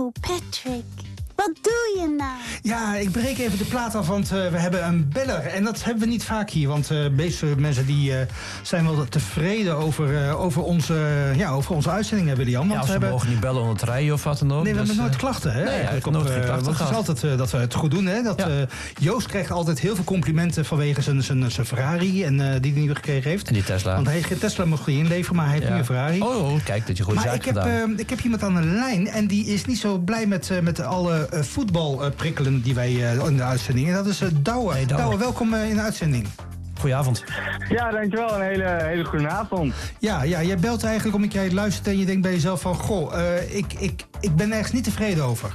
Oh, Patrick. Wat doe je nou? Ja, ik breek even de plaat af, want we hebben een beller. En dat hebben we niet vaak hier, want de meeste mensen die zijn wel tevreden over onze uitzendingen, William. Want ze mogen niet bellen onder het rijden of wat dan ook. Nee, we hebben nooit klachten, hè? Nee, eigenlijk nooit geen klachten want het is altijd dat we het goed doen, hè? Joost krijgt altijd heel veel complimenten vanwege zijn Ferrari en die hij nu gekregen heeft. En die Tesla. Want hij heeft geen Tesla mocht hij inleveren, maar hij heeft nu een Ferrari. Oh, kijk, dat je goede zaak gedaan. Ik heb iemand aan de lijn en die is niet zo blij met alle voetbalprikkelen die wij in de uitzending. En dat is Douwe. Hey, Douwe, welkom in de uitzending. Goedenavond. Ja, dankjewel. Een hele goede avond. Ja, jij belt eigenlijk omdat jij luistert en je denkt bij jezelf van... Goh, ik ben ergens niet tevreden over.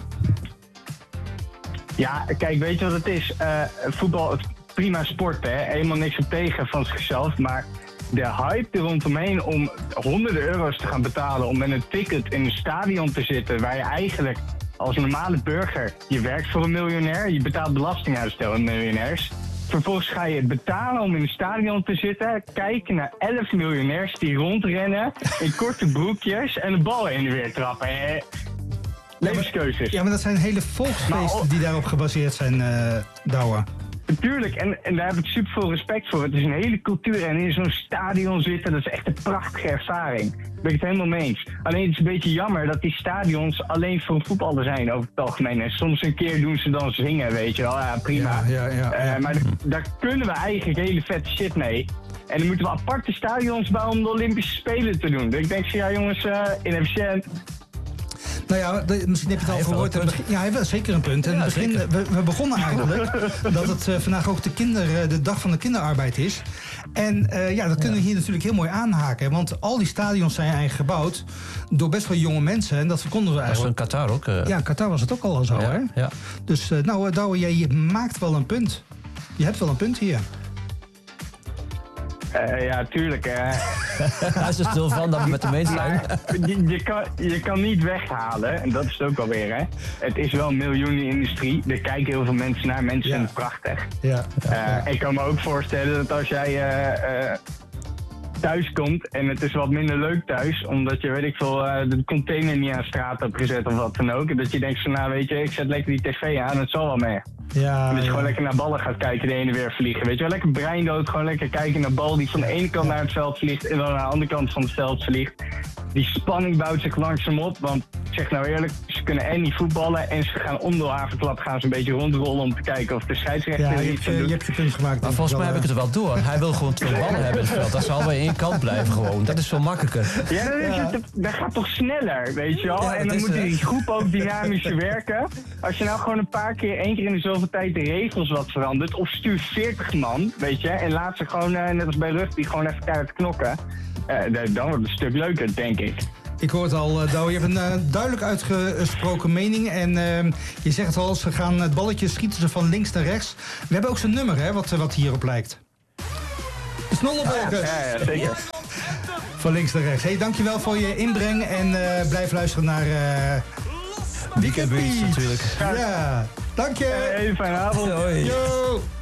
Ja, kijk, weet je wat het is? Voetbal, het prima sport, hè. Helemaal niks op tegen van zichzelf, maar... De hype er rondomheen om honderden euro's te gaan betalen om met een ticket in een stadion te zitten waar je eigenlijk als normale burger, je werkt voor een miljonair, je betaalt belastinguitstel aan miljonairs. Vervolgens ga je betalen om in een stadion te zitten, kijken naar 11 miljonairs die rondrennen in korte broekjes en de bal heen en weer trappen. Levenskeuzes. Ja, maar dat zijn hele volksfeesten die daarop gebaseerd zijn, Douwe. Natuurlijk, en daar heb ik super veel respect voor. Het is een hele cultuur en in zo'n stadion zitten, dat is echt een prachtige ervaring. Daar ben ik het helemaal mee eens. Alleen het is een beetje jammer dat die stadions alleen voor voetballen zijn over het algemeen. En soms een keer doen ze dan zingen, weet je wel. Ja, prima. Ja. Maar daar kunnen we eigenlijk hele vette shit mee. En dan moeten we aparte stadions bouwen om de Olympische Spelen te doen. Dus ik denk van ja jongens, inefficiënt. Nou ja, misschien heb je het al gehoord. Ja, hij heeft wel zeker een punt. En we begonnen eigenlijk dat het vandaag ook de dag van de kinderarbeid is. En dat kunnen we hier natuurlijk heel mooi aanhaken. Want al die stadions zijn eigenlijk gebouwd door best wel jonge mensen. En dat konden we eigenlijk. Was in Qatar ook? Ja, in Qatar was het ook al zo, hè? Ja. Dus Douwe, jij maakt wel een punt. Je hebt wel een punt hier. Ja, tuurlijk. Hij is er stil van dat we met de mensen zijn. Je kan niet weghalen, en dat is het ook alweer, hè. Het is wel een miljoenenindustrie. Er kijken heel veel mensen naar. Mensen vinden het prachtig. Ja. Ik kan me ook voorstellen dat als jij thuis komt en het is wat minder leuk thuis, omdat je, weet ik veel, de container niet aan straat hebt gezet of wat dan ook. En dat je denkt van, nou weet je, ik zet lekker die tv aan, het zal wel mee. Ja, en dat je gewoon lekker naar ballen gaat kijken, de ene weer vliegen. Weet je wel, lekker breindood, gewoon lekker kijken naar bal die van de ene kant naar het veld vliegt en dan naar de andere kant van het veld vliegt. Die spanning bouwt zich langzaam op, want ik zeg nou eerlijk, ze kunnen en niet voetballen en ze gaan om de havenklap gaan ze een beetje rondrollen om te kijken of de scheidsrechter iets aan doet. Je hebt je punt gemaakt. Maar volgens mij heb ik het er wel door. Hij wil gewoon 2 ballen hebben in het veld. Dat zal bij één kant blijven gewoon. Dat is veel makkelijker. Ja, dat gaat toch sneller, weet je wel? Ja, en dan moet die groep ook dynamischer werken. Als je nou gewoon een paar keer, 1 keer in de zoveel tijd de regels wat verandert, of stuur 40 man, weet je, en laat ze gewoon, net als bij rugby, gewoon even keihard knokken. Dan wordt het een stuk leuker, denk ik. Ik hoor het al, Douwe, je hebt een duidelijk uitgesproken mening. En je zegt al, ze gaan het balletje schieten ze van links naar rechts. We hebben ook zijn nummer, hè, wat hierop lijkt. De Snollebokkers. Ja, zeker. Van links naar rechts. Hey, dankjewel voor je inbreng en blijf luisteren naar Weekend Beats natuurlijk. Ja, dank je. Hele fijne avond. Yo.